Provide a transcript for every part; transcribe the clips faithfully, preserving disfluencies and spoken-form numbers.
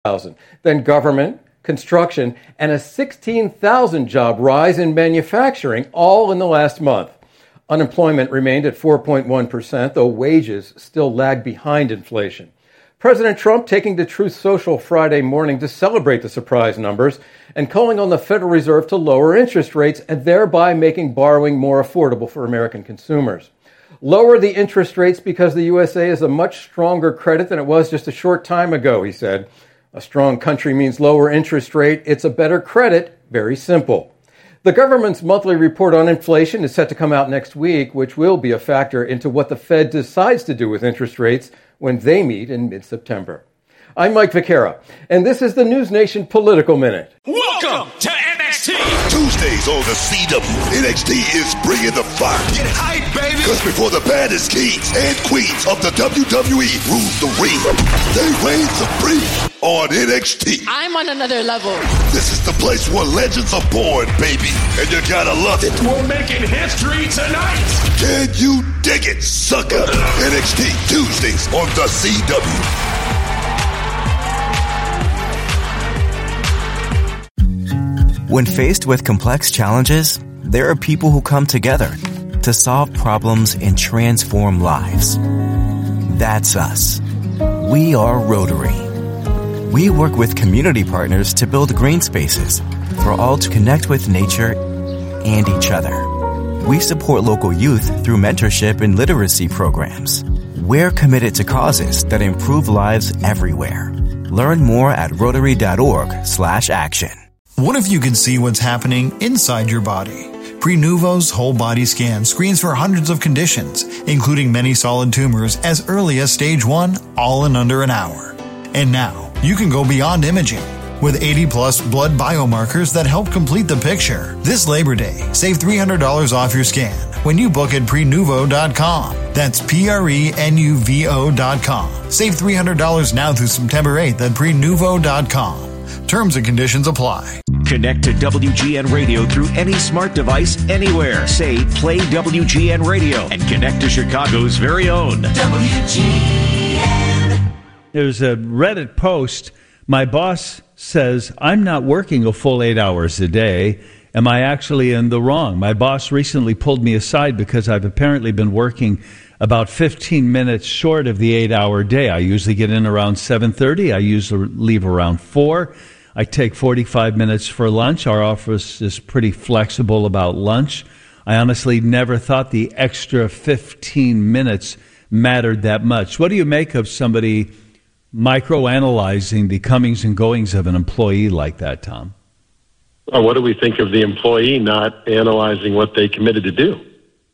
thousand. Then government, construction, and a sixteen thousand job rise in manufacturing, all in the last month. Unemployment remained at four point one percent, though wages still lag behind inflation. President Trump taking to Truth Social Friday morning to celebrate the surprise numbers and calling on the Federal Reserve to lower interest rates and thereby making borrowing more affordable for American consumers. Lower the interest rates because the U S A is a much stronger credit than it was just a short time ago, he said. A strong country means lower interest rate. It's a better credit. Very simple. The government's monthly report on inflation is set to come out next week, which will be a factor into what the Fed decides to do with interest rates when they meet in mid-September. I'm Mike Vaquera, and this is the News Nation Political Minute. Welcome to N X T! Tuesdays on the C W, N X T is bringing the fire. Get hype, baby! Because before the baddest kings and queens of the W W E rule the ring, they reign supreme on N X T. I'm on another level. This is the place where legends are born, baby, and you gotta love it. We're making history tonight! Can you dig it, sucker? N X T, Tuesdays on the C W. When faced with complex challenges, there are people who come together to solve problems and transform lives. That's us. We are Rotary. We work with community partners to build green spaces for all to connect with nature and each other. We support local youth through mentorship and literacy programs. We're committed to causes that improve lives everywhere. Learn more at rotary.org slash action. What if you could see what's happening inside your body? Prenuvo's whole body scan screens for hundreds of conditions, including many solid tumors as early as stage one, all in under an hour. And now, you can go beyond imaging. With eighty plus blood biomarkers that help complete the picture. This Labor Day, save three hundred dollars off your scan when you book at prenuvo dot com. That's P R E N U V O dot com. Save three hundred dollars now through September eighth at prenuvo dot com. Terms and conditions apply. Connect to W G N Radio through any smart device anywhere. Say, play W G N Radio and connect to Chicago's very own W G N. There's a Reddit post. My boss says I'm not working a full eight hours a day. Am I actually in the wrong? My boss recently pulled me aside because I've apparently been working about fifteen minutes short of the eight-hour day. I usually get in around seven thirty. I usually leave around four. I take forty-five minutes for lunch. Our office is pretty flexible about lunch. I honestly never thought the extra fifteen minutes mattered that much. What do you make of somebody microanalyzing the comings and goings of an employee like that, Tom? Well, what do we think of the employee not analyzing what they committed to do?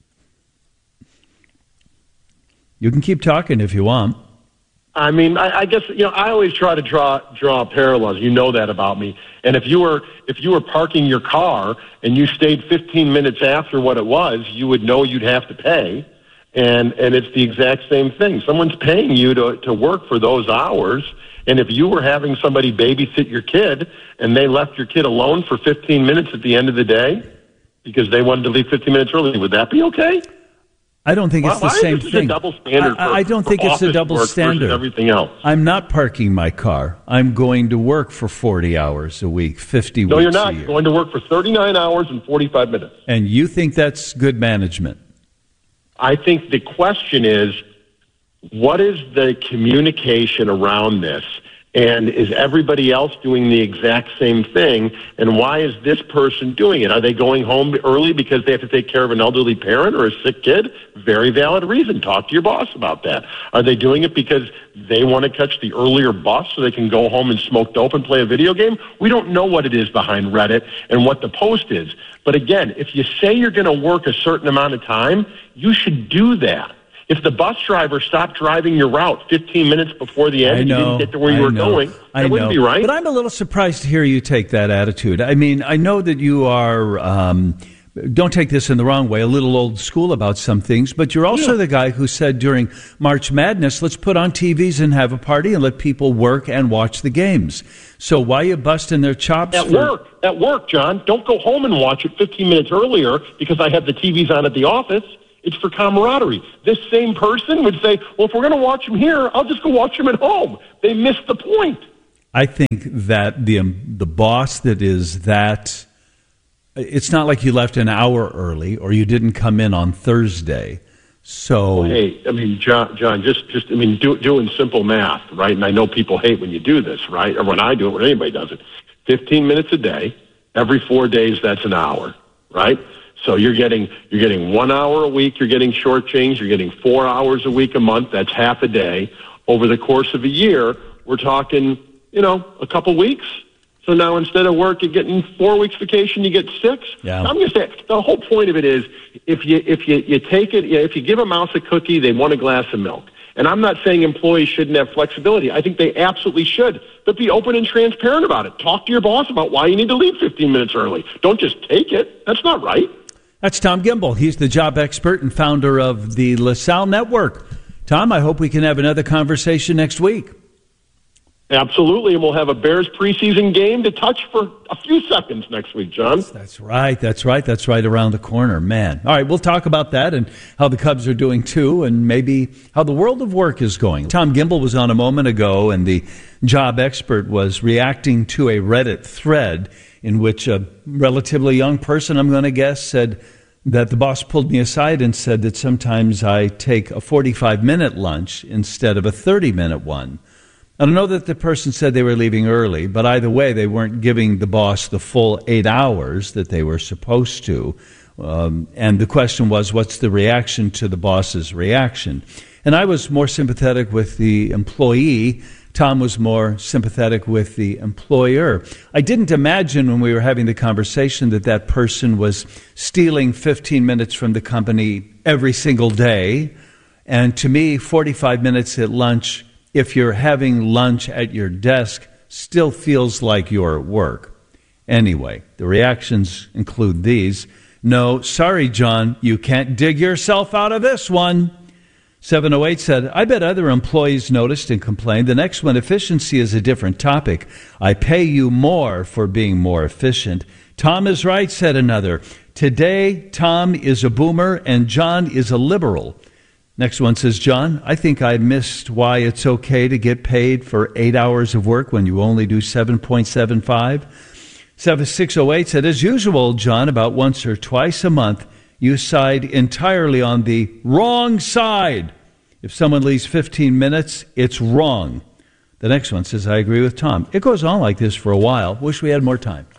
You can keep talking if you want. I mean, I, I guess, you know, I always try to draw draw parallels. You know that about me. And if you were if you were parking your car and you stayed fifteen minutes after what it was, you would know you'd have to pay. And and it's the exact same thing. Someone's paying you to to work for those hours. And if you were having somebody babysit your kid and they left your kid alone for fifteen minutes at the end of the day because they wanted to leave fifteen minutes early, would that be okay? I don't think it's why, the why same is this thing. A double standard I, for, I don't for think it's a double work standard. Everything else. I'm not parking my car. I'm going to work for forty hours a week, fifty no, weeks you're not. a year. You're going to work for thirty-nine hours and forty-five minutes. And you think that's good management? I think the question is, what is the communication around this? And is everybody else doing the exact same thing? And why is this person doing it? Are they going home early because they have to take care of an elderly parent or a sick kid? Very valid reason. Talk to your boss about that. Are they doing it because they want to catch the earlier bus so they can go home and smoke dope and play a video game? We don't know what it is behind Reddit and what the post is. But again, if you say you're going to work a certain amount of time, you should do that. If the bus driver stopped driving your route fifteen minutes before the end and you didn't get to where you I were know, going, that I wouldn't know. be right. But I'm a little surprised to hear you take that attitude. I mean, I know that you are, um, don't take this in the wrong way, a little old school about some things, but you're also yeah. the guy who said during March Madness, let's put on T Vs and have a party and let people work and watch the games. So why are you busting their chops? At for- work, at work, John. Don't go home and watch it fifteen minutes earlier because I have the T Vs on at the office. It's for camaraderie. This same person would say, well, if we're going to watch them here, I'll just go watch them at home. They missed the point. I think that the um, the boss that is that, it's not like you left an hour early or you didn't come in on Thursday. So, well, hey, I mean, John, John, just, just, I mean, do, doing simple math, right? And I know people hate when you do this, right? Or when I do it, when anybody does it. fifteen minutes a day, every four days, that's an hour, right? So you're getting, you're getting one hour a week, you're getting shortchanged, you're getting four hours a week a month, that's half a day. Over the course of a year, we're talking, you know, a couple weeks. So now instead of work, you're getting four weeks vacation, you get six. Yeah. I'm going to say the whole point of it is if you if you, you take it, if you give a mouse a cookie, they want a glass of milk. And I'm not saying employees shouldn't have flexibility. I think they absolutely should. But be open and transparent about it. Talk to your boss about why you need to leave fifteen minutes early. Don't just take it. That's not right. That's Tom Gimbel. He's the job expert and founder of the LaSalle Network. Tom, I hope we can have another conversation next week. Absolutely, and we'll have a Bears preseason game to touch for a few seconds next week, John. That's right, that's right, that's right around the corner, man. All right, we'll talk about that and how the Cubs are doing too, and maybe how the world of work is going. Tom Gimbel was on a moment ago, and the job expert was reacting to a Reddit thread in which a relatively young person, I'm going to guess, said that the boss pulled me aside and said that sometimes I take a forty-five minute lunch instead of a thirty minute one. I don't know that the person said they were leaving early, but either way, they weren't giving the boss the full eight hours that they were supposed to. Um, and the question was, what's the reaction to the boss's reaction? And I was more sympathetic with the employee. Tom was more sympathetic with the employer. I didn't imagine when we were having the conversation that that person was stealing fifteen minutes from the company every single day. And to me, forty-five minutes at lunch, if you're having lunch at your desk, still feels like you're at work. Anyway, the reactions include these. No, sorry, John, you can't dig yourself out of this one. seven oh eight said, I bet other employees noticed and complained. The next one, efficiency is a different topic. I pay you more for being more efficient. Tom is right, said another. Today, Tom is a boomer and John is a liberal. Next one says, John, I think I missed why it's okay to get paid for eight hours of work when you only do seven point seven five. seven six oh eight said, as usual, John, about once or twice a month, you side entirely on the wrong side. If someone leaves fifteen minutes, it's wrong. The next one says, I agree with Tom. It goes on like this for a while. Wish we had more time.